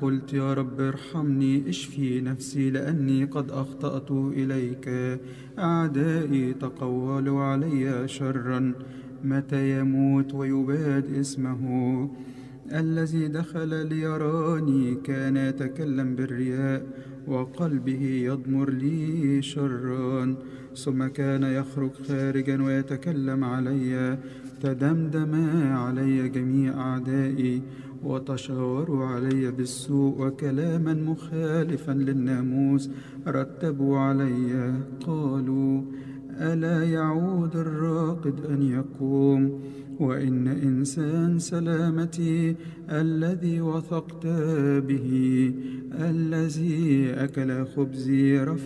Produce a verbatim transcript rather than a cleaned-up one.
قلت يا رب ارحمني اشفي نفسي لأني قد أخطأت إليك. أعدائي تقولوا علي شرا، متى يموت ويباد اسمه. الذي دخل ليراني كان يتكلم بالرياء، وقلبه يضمر لي شرا. ثم كان يخرج خارجا ويتكلم علي. تدمدم علي جميع أعدائي، وتشاوروا علي بالسوء، وكلاما مخالفا للناموس رتبوا علي. قالوا ألا يعود الراقد أن يقوم؟ وإن إنسان سلامتي الذي وثقت به، الذي أكل خبزي، رفع